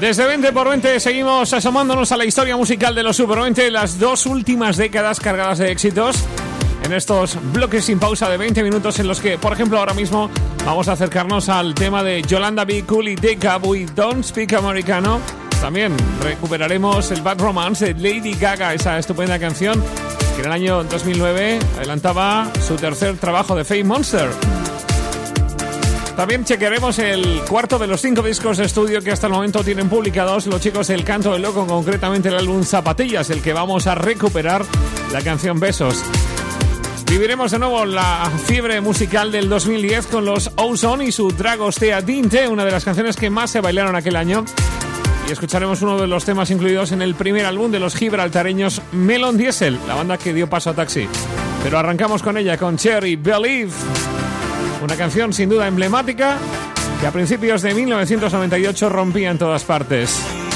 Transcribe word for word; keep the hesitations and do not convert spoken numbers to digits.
Desde veinte por veinte seguimos asomándonos a la historia musical de los Super veinte, las dos últimas décadas cargadas de éxitos, en estos bloques sin pausa de veinte minutos en los que, por ejemplo, ahora mismo vamos a acercarnos al tema de Yolanda B. Cool y Take Up with Don't Speak Americano. También recuperaremos el Bad Romance de Lady Gaga, esa estupenda canción que en el año dos mil nueve adelantaba su tercer trabajo de Fame Monster. También chequearemos el cuarto de los cinco discos de estudio que hasta el momento tienen publicados los chicos del Canto del Loco, concretamente el álbum Zapatillas, el que vamos a recuperar, la canción Besos. Viviremos de nuevo la fiebre musical del dos mil diez con los Ozone y su Dragostea Dinte, una de las canciones que más se bailaron aquel año. Y escucharemos uno de los temas incluidos en el primer álbum de los gibraltareños Melon Diesel, la banda que dio paso a Taxi. Pero arrancamos con ella, con Cherry Believe, una canción sin duda emblemática que a principios de mil novecientos noventa y ocho rompía en todas partes.